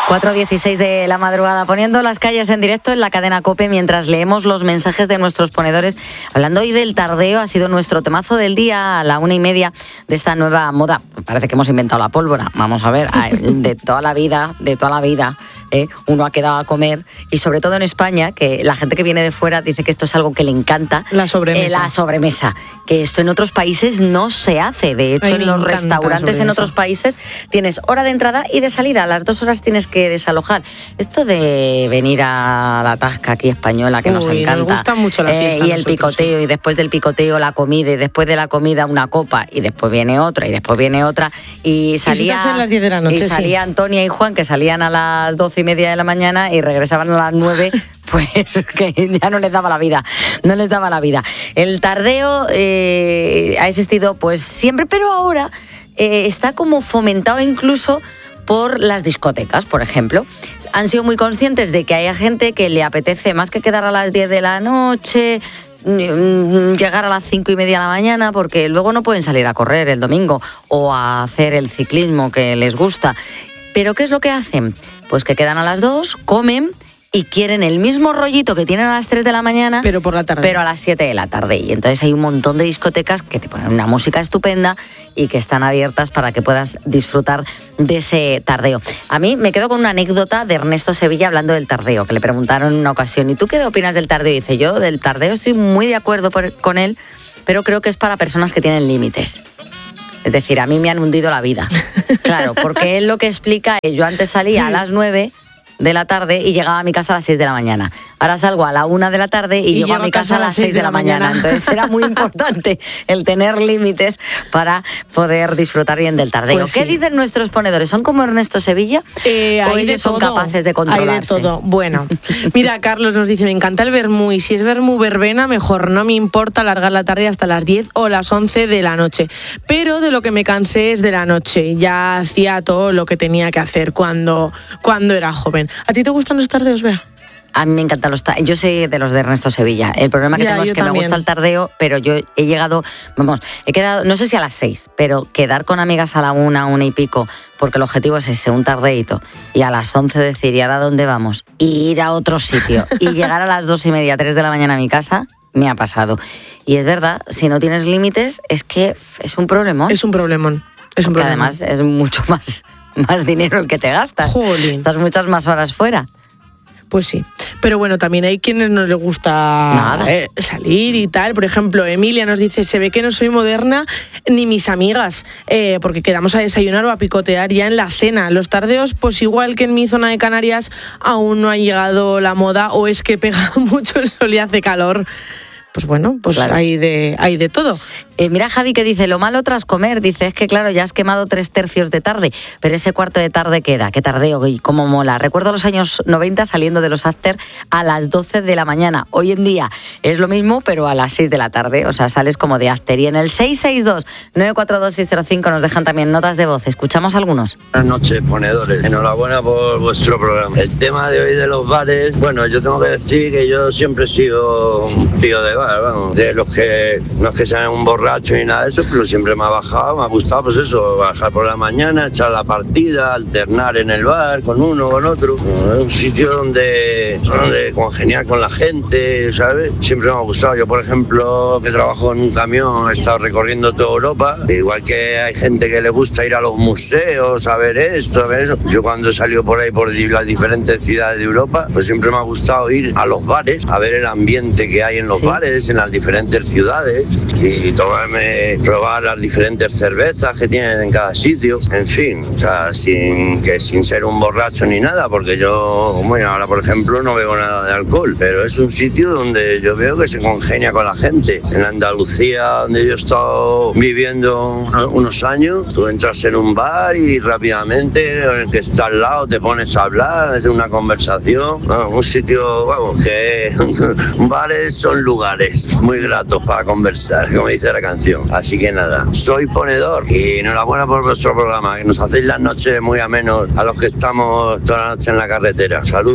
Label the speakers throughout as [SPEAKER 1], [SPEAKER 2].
[SPEAKER 1] 4:16 de la madrugada, poniendo las calles en directo en la cadena COPE mientras leemos los mensajes de nuestros ponedores. Hablando hoy del tardeo, ha sido nuestro temazo del día a la 1:30 de esta nueva moda. Parece que hemos inventado la pólvora. Vamos a ver, de toda la vida, uno ha quedado a comer, y sobre todo en España, que la gente que viene de fuera dice que esto es algo que le encanta.
[SPEAKER 2] La sobremesa,
[SPEAKER 1] que esto en otros países no se hace. De hecho, en los restaurantes en otros países tienes hora de entrada y de salida. A las 2 horas tienes que desalojar. Esto de venir a la tasca aquí española, que nos encanta.
[SPEAKER 2] Nos gusta mucho la fiesta.
[SPEAKER 1] Y el picoteo, y después del picoteo la comida, y después de la comida una copa, y después viene otra, y después viene otra. Y salía,
[SPEAKER 2] las 10 de la noche,
[SPEAKER 1] y salía Antonia y Juan, que salían a las 12:30 de la mañana y regresaban a las 9. Pues que ya no les daba la vida. El tardeo ha existido pues siempre, pero ahora está como fomentado incluso por las discotecas, por ejemplo. Han sido muy conscientes de que hay gente que le apetece más que quedar a las 10 de la noche, llegar a las 5:30 de la mañana, porque luego no pueden salir a correr el domingo o a hacer el ciclismo que les gusta. Pero ¿qué es lo que hacen? Pues que quedan a las 2, comen y quieren el mismo rollito que tienen a las 3 de la mañana,
[SPEAKER 2] pero por la tarde,
[SPEAKER 1] pero a las 7 de la tarde. Y entonces hay un montón de discotecas que te ponen una música estupenda y que están abiertas para que puedas disfrutar de ese tardeo. A mí me quedo con una anécdota de Ernesto Sevilla hablando del tardeo, que le preguntaron en una ocasión: ¿y tú qué opinas del tardeo? Y dice: yo del tardeo estoy muy de acuerdo con él, pero creo que es para personas que tienen límites. Es decir, a mí me han hundido la vida. Claro, porque él lo que explica es: yo antes salía a las 9 de la tarde y llegaba a mi casa a las 6 de la mañana. Ahora salgo a la 1 de la tarde y llego a mi casa a las 6 de la mañana. Entonces era muy importante el tener límites para poder disfrutar bien del tardeo. Pues sí. ¿Qué dicen nuestros ponedores? ¿Son como Ernesto Sevilla? ¿O ellos son capaces de controlarse?
[SPEAKER 2] Hay de todo. Bueno, mira, Carlos nos dice: me encanta el vermú, y si es vermú verbena, mejor. No me importa alargar la tarde hasta las 10 o las 11 de la noche. Pero de lo que me cansé es de la noche. Ya hacía todo lo que tenía que hacer cuando era joven. ¿A ti te gustan los tardeos, Bea?
[SPEAKER 1] A mí me encantan los tardeos. Yo soy de los de Ernesto Sevilla. El problema que tengo es que también me gusta el tardeo, pero yo he llegado, he quedado, no sé si a las 6, pero quedar con amigas a la 1 y pico, porque el objetivo es ese, un tardeito, y a las 11 decir: ¿y ahora dónde vamos? Y ir a otro sitio, y llegar a las 2:30, 3 de la mañana a mi casa, me ha pasado. Y es verdad, si no tienes límites, es que es un problemón.
[SPEAKER 2] Es un problemón.
[SPEAKER 1] Porque además es mucho más dinero el que te gastas.
[SPEAKER 2] Jolín.
[SPEAKER 1] Estás muchas más horas fuera.
[SPEAKER 2] Pues sí, pero bueno, también hay quienes no les gusta salir y tal. Por ejemplo, Emilia nos dice: se ve que no soy moderna ni mis amigas, porque quedamos a desayunar o a picotear ya en la cena. Los tardeos, pues igual que en mi zona de Canarias, aún no ha llegado la moda, o es que pega mucho el sol y hace calor. Pues bueno, pues claro, hay de todo.
[SPEAKER 1] Mira Javi que dice: lo malo tras comer, dice, es que claro, ya has quemado 3/3 de tarde, pero ese cuarto de tarde queda, qué tardeo y cómo mola. Recuerdo los años 90 saliendo de los after a las 12 de la mañana. Hoy en día es lo mismo, pero a las 6 de la tarde, o sea, sales como de after. Y en el 662-942-605 nos dejan también notas de voz. Escuchamos algunos.
[SPEAKER 3] Buenas noches, ponedores. Enhorabuena por vuestro programa. El tema de hoy de los bares, bueno, yo tengo que decir que yo siempre he sido un tío de bar, vamos, de los que no es que sean un borracho ni nada de eso, pero siempre me ha gustado pues eso, bajar por la mañana, echar la partida, alternar en el bar con uno, con otro. Es un sitio donde congeniar con la gente, ¿sabes? Siempre me ha gustado. Yo, por ejemplo, que trabajo en un camión, he estado recorriendo toda Europa, igual que hay gente que le gusta ir a los museos, a ver esto, a ver eso. Yo cuando he salido por ahí por las diferentes ciudades de Europa, pues siempre me ha gustado ir a los bares, a ver el ambiente que hay en los bares, en las diferentes ciudades, y probar las diferentes cervezas que tienen en cada sitio, en fin, o sea, sin ser un borracho ni nada, porque yo, bueno, ahora por ejemplo no bebo nada de alcohol, pero es un sitio donde yo veo que se congenia con la gente. En Andalucía, donde yo he estado viviendo unos años, tú entras en un bar y rápidamente el que está al lado te pones a hablar, es una conversación, un sitio, vamos, que bares son lugares muy gratos para conversar, como dice la canción. Así que nada, soy ponedor y enhorabuena por vuestro programa, que nos hacéis las noches muy amenos a los que estamos toda la noche en la carretera. Saludos.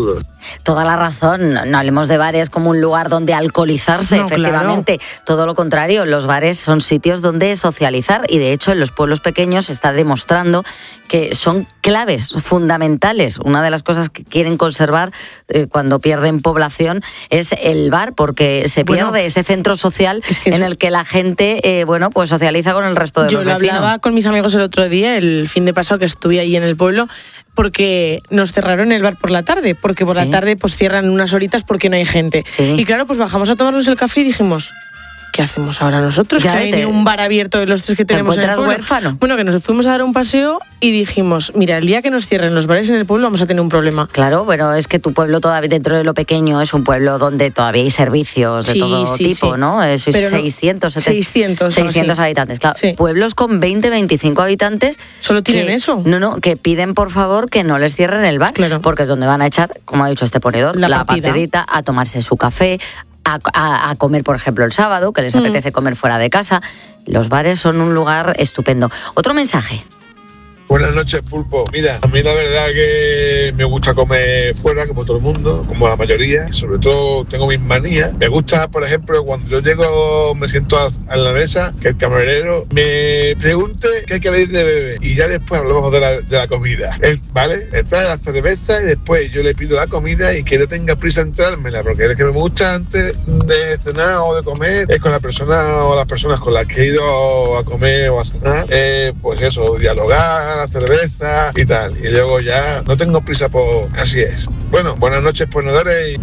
[SPEAKER 1] Toda la razón. No hablemos de bares como un lugar donde alcoholizarse, no, efectivamente. Claro. Todo lo contrario, los bares son sitios donde socializar y de hecho en los pueblos pequeños se está demostrando que son claves fundamentales. Una de las cosas que quieren conservar cuando pierden población es el bar, porque se pierde ese centro social en el que la gente pues socializa con el resto de los vecinos.
[SPEAKER 2] Yo lo hablaba con mis amigos el otro día, el fin de pasado que estuve ahí en el pueblo, porque nos cerraron el bar por la tarde, porque por la tarde pues cierran unas horitas porque no hay gente. Sí. Y claro, pues bajamos a tomarnos el café y dijimos, ¿qué hacemos ahora nosotros? Ya que hay un bar abierto de los 3 que tenemos en el pueblo.
[SPEAKER 1] Huérfano.
[SPEAKER 2] Bueno, que nos fuimos a dar un paseo y dijimos, mira, el día que nos cierren los bares en el pueblo vamos a tener un problema.
[SPEAKER 1] Claro, pero es que tu pueblo todavía, dentro de lo pequeño, es un pueblo donde todavía hay servicios de todo tipo, ¿no? Eso es 600 habitantes. Claro, pueblos con 20, 25 habitantes.
[SPEAKER 2] ¿Solo tienen eso?
[SPEAKER 1] No, que piden por favor que no les cierren el bar, porque es donde van a echar, como ha dicho este ponedor, la partidita, a tomarse su café, a comer, por ejemplo, el sábado, que les apetece comer fuera de casa. Los bares son un lugar estupendo. Otro mensaje.
[SPEAKER 4] Buenas noches, Pulpo. Mira, a mí la verdad que me gusta comer fuera, como todo el mundo, como la mayoría. Sobre todo tengo mis manías. Me gusta, por ejemplo, cuando yo llego, me siento a la mesa, que el camarero me pregunte qué queréis de beber. Y ya después hablamos de la comida. ¿Vale? Él trae la cerveza y después yo le pido la comida y que no tenga prisa en traérmela, porque es que me gusta antes de cenar o de comer, es con la persona o las personas con las que he ido a comer o a cenar, pues eso, dialogar, la cerveza y tal, y luego ya no tengo prisa por... Así es. Bueno, buenas noches, ponedores, y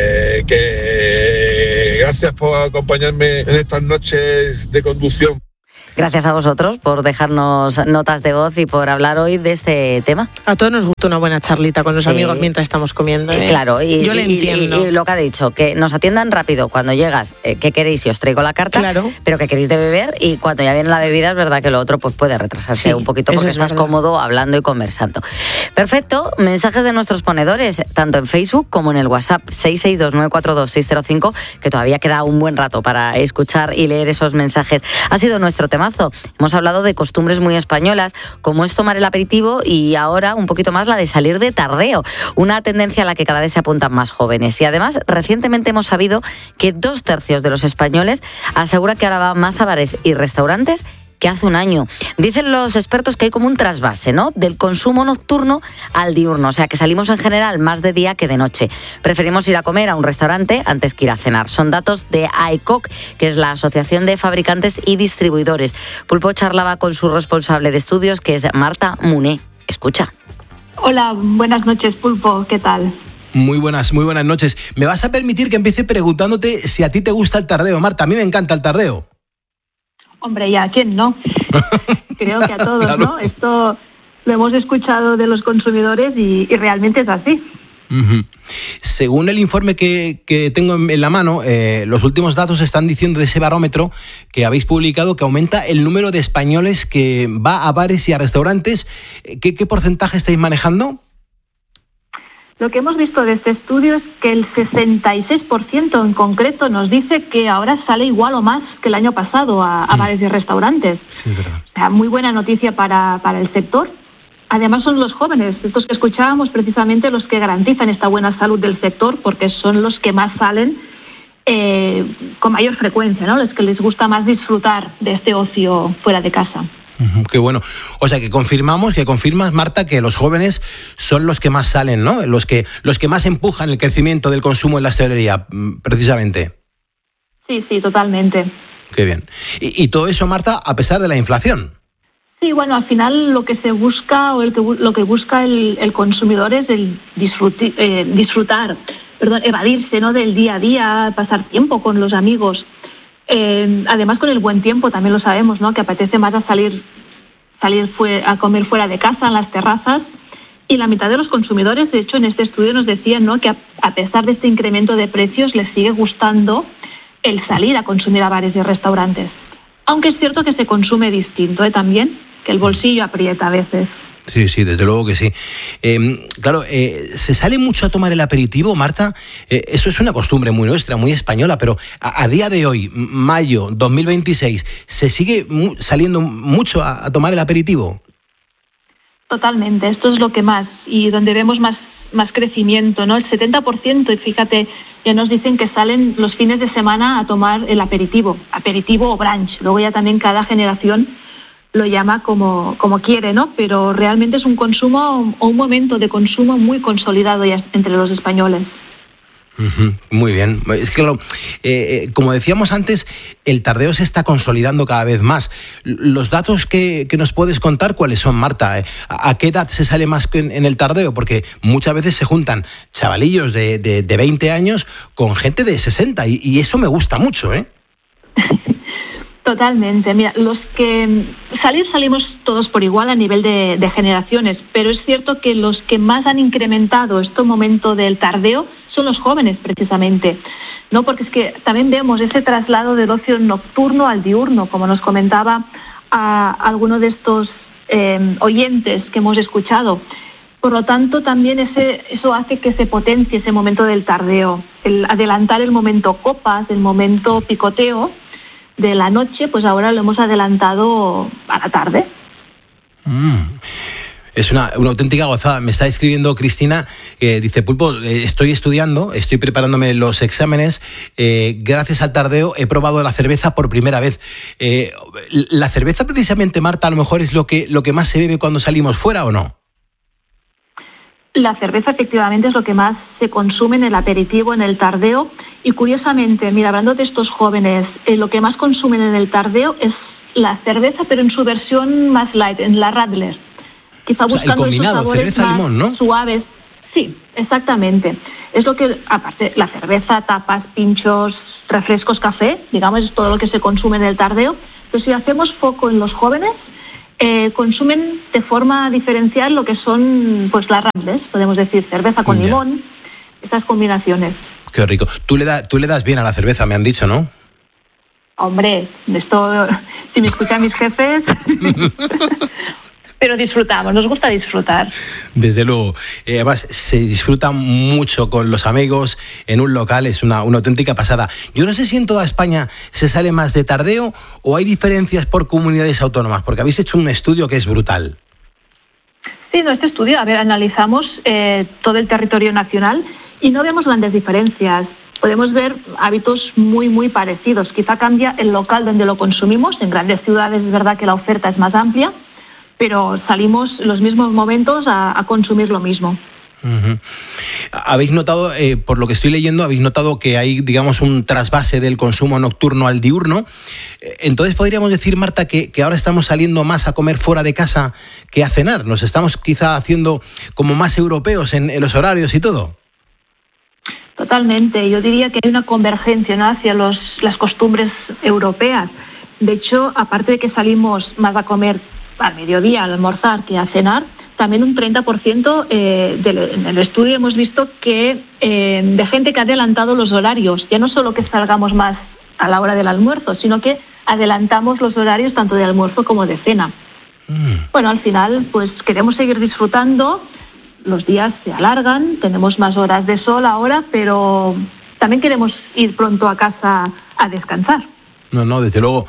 [SPEAKER 4] que gracias por acompañarme en estas noches de conducción.
[SPEAKER 1] Gracias a vosotros por dejarnos notas de voz y por hablar hoy de este tema.
[SPEAKER 2] A todos nos gusta una buena charlita con los amigos mientras estamos comiendo.
[SPEAKER 1] Claro,
[SPEAKER 2] yo le entiendo.
[SPEAKER 1] Y lo que ha dicho, que nos atiendan rápido cuando llegas, ¿qué queréis? Y os traigo la carta, pero que queréis de beber, y cuando ya viene la bebida es verdad que lo otro pues puede retrasarse un poquito porque estás cómodo hablando y conversando. Perfecto, mensajes de nuestros ponedores, tanto en Facebook como en el WhatsApp 662942605, que todavía queda un buen rato para escuchar y leer esos mensajes. Ha sido nuestro temazo. Hemos hablado de costumbres muy españolas, como es tomar el aperitivo, y ahora un poquito más la de salir de tardeo, una tendencia a la que cada vez se apuntan más jóvenes. Y además, recientemente hemos sabido que 2/3 de los españoles asegura que ahora van más a bares y restaurantes que hace un año. Dicen los expertos que hay como un trasvase, ¿no?, del consumo nocturno al diurno, o sea que salimos en general más de día que de noche. Preferimos ir a comer a un restaurante antes que ir a cenar. Son datos de AECOC, que es la Asociación de Fabricantes y Distribuidores. Pulpo charlaba con su responsable de estudios, que es Marta Muné. Escucha.
[SPEAKER 5] Hola, buenas noches, Pulpo, ¿qué tal?
[SPEAKER 6] Muy buenas noches. ¿Me vas a permitir que empiece preguntándote si a ti te gusta el tardeo, Marta? A mí me encanta el tardeo.
[SPEAKER 5] Hombre, ¿ya quién no? Creo que a todos, claro. ¿No? Esto lo hemos escuchado de los consumidores y realmente es así.
[SPEAKER 6] Uh-huh. Según el informe que tengo en la mano, los últimos datos están diciendo de ese barómetro que habéis publicado que aumenta el número de españoles que va a bares y a restaurantes. ¿Qué porcentaje estáis manejando?
[SPEAKER 5] Lo que hemos visto de este estudio es que el 66% en concreto nos dice que ahora sale igual o más que el año pasado a bares y restaurantes.
[SPEAKER 6] Sí, verdad.
[SPEAKER 5] O sea, muy buena noticia para el sector. Además son los jóvenes, estos que escuchábamos, precisamente los que garantizan esta buena salud del sector, porque son los que más salen con mayor frecuencia, ¿no? Los que les gusta más disfrutar de este ocio fuera de casa.
[SPEAKER 6] Qué bueno. O sea, que confirmas, Marta, que los jóvenes son los que más salen, ¿no? Los que más empujan el crecimiento del consumo en la hostelería, precisamente.
[SPEAKER 5] Sí, totalmente.
[SPEAKER 6] Qué bien. Y todo eso, Marta, a pesar de la inflación.
[SPEAKER 5] Sí, bueno, al final lo que se busca o lo que busca el consumidor es el disfrutar, evadirse, ¿no?, del día a día, pasar tiempo con los amigos. Además, con el buen tiempo también lo sabemos, ¿no?, que apetece más a salir a comer fuera de casa, en las terrazas, y la mitad de los consumidores, de hecho, en este estudio nos decían, ¿no?, que a pesar de este incremento de precios les sigue gustando el salir a consumir a bares y restaurantes. Aunque es cierto que se consume distinto, también, que el bolsillo aprieta a veces.
[SPEAKER 6] Sí, desde luego que sí. Claro, ¿se sale mucho a tomar el aperitivo, Marta? Eso es una costumbre muy nuestra, muy española, pero a día de hoy, mayo 2026, ¿se sigue saliendo mucho a tomar el aperitivo?
[SPEAKER 5] Totalmente, esto es lo que más, y donde vemos más más crecimiento, ¿no? El 70%, y fíjate, ya nos dicen que salen los fines de semana a tomar el aperitivo o brunch. Luego ya también cada generación lo llama como quiere, ¿no? Pero realmente es un consumo o un momento de consumo muy consolidado ya entre los españoles.
[SPEAKER 6] Muy bien. Es que, como decíamos antes, el tardeo se está consolidando cada vez más. Los datos que nos puedes contar, ¿cuáles son, Marta? ¿A qué edad se sale más en el tardeo? Porque muchas veces se juntan chavalillos de 20 años con gente de 60 y eso me gusta mucho, ¿eh?
[SPEAKER 5] Totalmente. Mira, los que salimos todos por igual a nivel de generaciones, pero es cierto que los que más han incrementado este momento del tardeo son los jóvenes, precisamente, ¿no? Porque es que también vemos ese traslado del ocio nocturno al diurno, como nos comentaba a alguno de estos oyentes que hemos escuchado. Por lo tanto, también eso hace que se potencie ese momento del tardeo, el adelantar el momento copas, el momento picoteo de la noche, pues ahora lo hemos adelantado a la tarde.
[SPEAKER 6] Es una auténtica gozada. Me está escribiendo Cristina, dice, Pulpo, estoy estudiando, estoy preparándome los exámenes, gracias al tardeo he probado la cerveza por primera vez. ¿La cerveza precisamente, Marta, a lo mejor es lo que más se bebe cuando salimos fuera o no?
[SPEAKER 5] La cerveza efectivamente es lo que más se consume en el aperitivo, en el tardeo, y curiosamente, mira, hablando de estos jóvenes, lo que más consumen en el tardeo es la cerveza, pero en su versión más light, en la Radler. Quizá buscando
[SPEAKER 6] el combinado,
[SPEAKER 5] esos sabores
[SPEAKER 6] cerveza,
[SPEAKER 5] más
[SPEAKER 6] limón, ¿no?
[SPEAKER 5] Suaves. Sí, exactamente. Es lo que, aparte, la cerveza, tapas, pinchos, refrescos, café, digamos, es todo lo que se consume en el tardeo. Pero si hacemos foco en los jóvenes, consumen de forma diferencial lo que son, pues, las Radlers, podemos decir, cerveza con limón, estas combinaciones.
[SPEAKER 6] Qué rico. Tú le das bien a la cerveza, me han dicho, ¿no?
[SPEAKER 5] Hombre, esto, si me escuchan mis jefes, pero disfrutamos, nos gusta disfrutar.
[SPEAKER 6] Desde luego. Además, se disfruta mucho con los amigos en un local, es una auténtica pasada. Yo no sé si en toda España se sale más de tardeo o hay diferencias por comunidades autónomas, porque habéis hecho un estudio que es brutal.
[SPEAKER 5] Sí, no, este estudio, analizamos todo el territorio nacional y no vemos grandes diferencias. Podemos ver hábitos muy, muy parecidos. Quizá cambia el local donde lo consumimos. En grandes ciudades es verdad que la oferta es más amplia, pero salimos los mismos momentos a consumir lo mismo.
[SPEAKER 6] Uh-huh. ¿Habéis notado, por lo que estoy leyendo, habéis notado que hay, digamos, un trasvase del consumo nocturno al diurno? Entonces, ¿podríamos decir, Marta, que ahora estamos saliendo más a comer fuera de casa que a cenar? ¿Nos estamos quizá haciendo como más europeos en los horarios y todo?
[SPEAKER 5] Totalmente. Yo diría que hay una convergencia, ¿no?, hacia las costumbres europeas. De hecho, aparte de que salimos más a comer al mediodía, al almorzar, que a cenar, también un 30% en el estudio hemos visto que de gente que ha adelantado los horarios. Ya no solo que salgamos más a la hora del almuerzo, sino que adelantamos los horarios tanto de almuerzo como de cena. Bueno, al final, pues queremos seguir disfrutando. Los días se alargan, tenemos más horas de sol ahora, pero también queremos ir pronto a casa a descansar.
[SPEAKER 6] No, desde luego.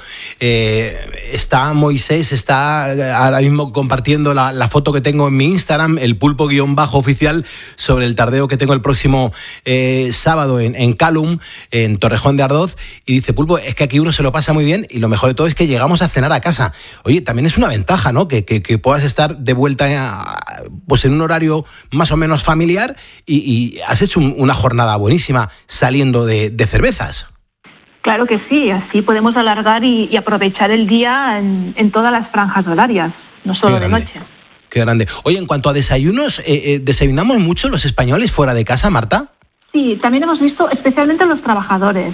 [SPEAKER 6] Está Moisés, está ahora mismo compartiendo la foto que tengo en mi Instagram, el pulpo_oficial, sobre el tardeo que tengo el próximo sábado en Calum, en Torrejón de Ardoz, y dice, Pulpo, es que aquí uno se lo pasa muy bien y lo mejor de todo es que llegamos a cenar a casa. Oye, también es una ventaja, ¿no? Que puedas estar de vuelta pues en un horario más o menos familiar y has hecho una jornada buenísima saliendo de cervezas.
[SPEAKER 5] Claro que sí, así podemos alargar y aprovechar el día en todas las franjas horarias, no solo de noche.
[SPEAKER 6] Qué grande. Oye, en cuanto a desayunos, ¿desayunamos mucho los españoles fuera de casa, Marta?
[SPEAKER 5] Sí, también hemos visto especialmente los trabajadores,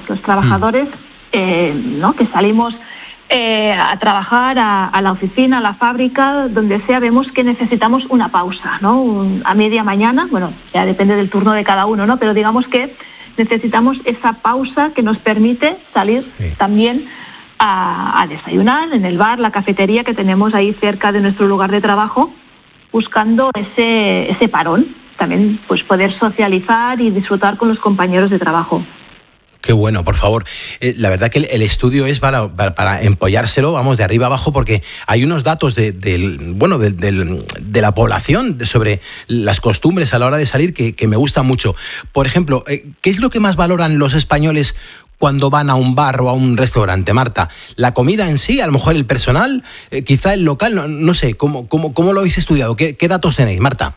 [SPEAKER 5] ¿no?, que salimos a trabajar a la oficina, a la fábrica, donde sea, vemos que necesitamos una pausa, ¿no? A media mañana, bueno, ya depende del turno de cada uno, ¿no? Pero digamos que necesitamos esa pausa que nos permite salir también a desayunar en el bar, la cafetería que tenemos ahí cerca de nuestro lugar de trabajo, buscando ese parón, también pues poder socializar y disfrutar con los compañeros de trabajo.
[SPEAKER 6] Qué bueno, por favor. La verdad que el estudio es para empollárselo, vamos, de arriba abajo, porque hay unos datos de la población sobre las costumbres a la hora de salir que me gustan mucho. Por ejemplo, ¿qué es lo que más valoran los españoles cuando van a un bar o a un restaurante, Marta? ¿La comida en sí? ¿A lo mejor el personal? ¿Quizá el local? No sé, ¿cómo lo habéis estudiado? ¿Qué datos tenéis, Marta?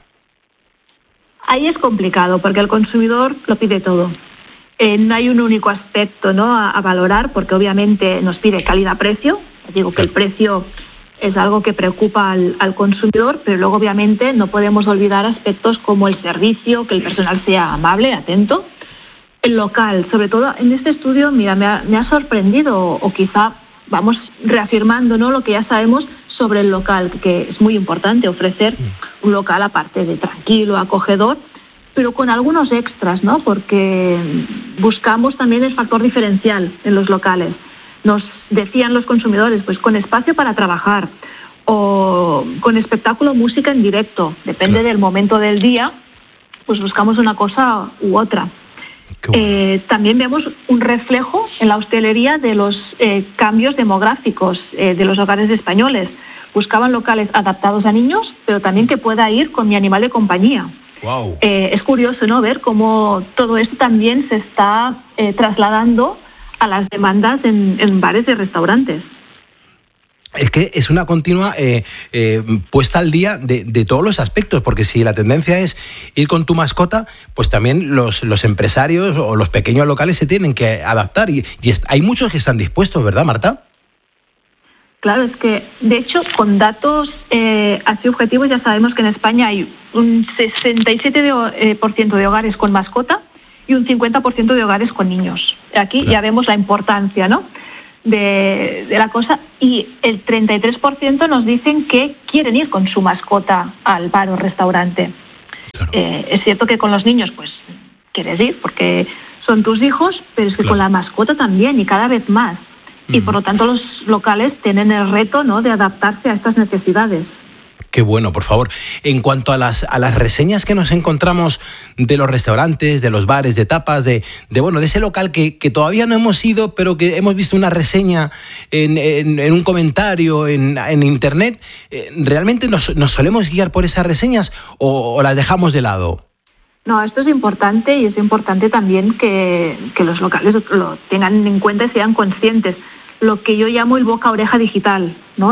[SPEAKER 5] Ahí es complicado, porque el consumidor lo pide todo. No hay un único aspecto, ¿no?, a valorar, porque obviamente nos pide calidad-precio. Digo que el precio es algo que preocupa al consumidor, pero luego obviamente no podemos olvidar aspectos como el servicio, que el personal sea amable, atento. El local, sobre todo en este estudio, mira, me ha sorprendido, o quizá vamos reafirmando, ¿no?, lo que ya sabemos sobre el local, que es muy importante ofrecer un local aparte de tranquilo, acogedor, pero con algunos extras, ¿no?, porque buscamos también el factor diferencial en los locales. Nos decían los consumidores, pues con espacio para trabajar o con espectáculo, música en directo, depende del momento del día, pues buscamos una cosa u otra. También vemos un reflejo en la hostelería de los cambios demográficos de los hogares españoles. Buscaban locales adaptados a niños, pero también que pueda ir con mi animal de compañía. Wow. Es curioso, ¿no?, ver cómo todo esto también se está trasladando a las demandas en bares y restaurantes.
[SPEAKER 6] Es que es una continua puesta al día de todos los aspectos, porque si la tendencia es ir con tu mascota, pues también los empresarios o los pequeños locales se tienen que adaptar y hay muchos que están dispuestos, ¿verdad, Marta?
[SPEAKER 5] Claro, es que, de hecho, con datos así objetivos ya sabemos que en España hay un 67% de hogares con mascota y un 50% de hogares con niños. Aquí ya vemos la importancia, ¿no?, de la cosa, y el 33% nos dicen que quieren ir con su mascota al bar o restaurante. Claro. Es cierto que con los niños, pues, quieres ir porque son tus hijos, pero es que con la mascota también, y cada vez más. Y por lo tanto los locales tienen el reto, ¿no?, de adaptarse a estas necesidades.
[SPEAKER 6] Qué bueno, por favor. En cuanto a las reseñas que nos encontramos de los restaurantes, de los bares, de tapas, de ese local que todavía no hemos ido, pero que hemos visto una reseña en un comentario en internet, ¿realmente nos solemos guiar por esas reseñas o las dejamos de lado?
[SPEAKER 5] No, esto es importante, y es importante también que los locales lo tengan en cuenta y sean conscientes. Lo que yo llamo el boca-oreja digital, ¿no?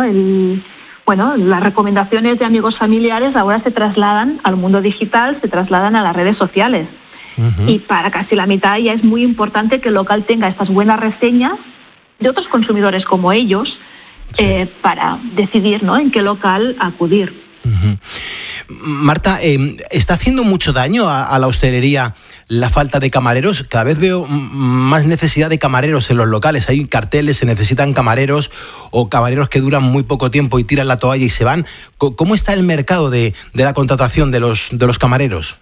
[SPEAKER 5] Las recomendaciones de amigos familiares ahora se trasladan al mundo digital, se trasladan a las redes sociales. Uh-huh. Y para casi la mitad ya es muy importante que el local tenga estas buenas reseñas de otros consumidores como ellos, sí, para decidir, ¿no?, en qué local acudir.
[SPEAKER 6] Uh-huh. Marta, ¿está haciendo mucho daño a la hostelería la falta de camareros? Cada vez veo más necesidad de camareros en los locales. Hay carteles, se necesitan camareros o camareros que duran muy poco tiempo y tiran la toalla y se van. ¿Cómo está el mercado de la contratación de los camareros?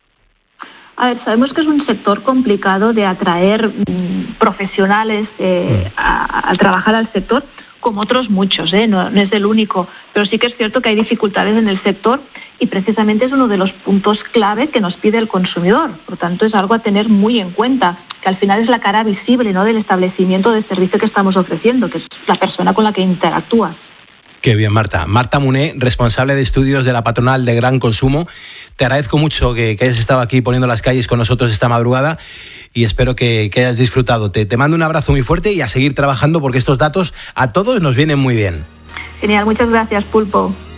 [SPEAKER 5] A ver, sabemos que es un sector complicado de atraer profesionales a trabajar al sector, como otros muchos, no es el único, pero sí que es cierto que hay dificultades en el sector y precisamente es uno de los puntos clave que nos pide el consumidor. Por lo tanto, es algo a tener muy en cuenta, que al final es la cara visible, ¿no?, del establecimiento de servicio que estamos ofreciendo, que es la persona con la que interactúas.
[SPEAKER 6] Qué bien, Marta. Marta Muné, responsable de estudios de la patronal de Gran Consumo. Te agradezco mucho que hayas estado aquí poniendo las calles con nosotros esta madrugada y espero que hayas disfrutado. Te mando un abrazo muy fuerte y a seguir trabajando porque estos datos a todos nos vienen muy bien.
[SPEAKER 5] Genial, muchas gracias, Pulpo.